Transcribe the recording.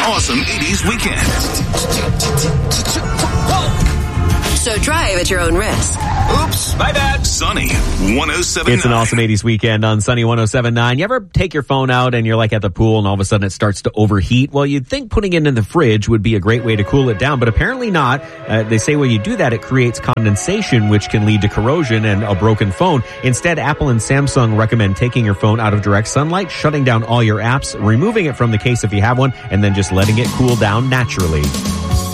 awesome 80s weekend. So drive at your own risk. Oops, my bad. Sunny 107.9. It's an awesome 80s weekend on Sunny 107.9. You ever take your phone out and you're like at the pool and all of a sudden it starts to overheat? Well, you'd think putting it in the fridge would be a great way to cool it down, but apparently not. They say when you do that, it creates condensation, which can lead to corrosion and a broken phone. Instead, Apple and Samsung recommend taking your phone out of direct sunlight, shutting down all your apps, removing it from the case if you have one, and then just letting it cool down naturally.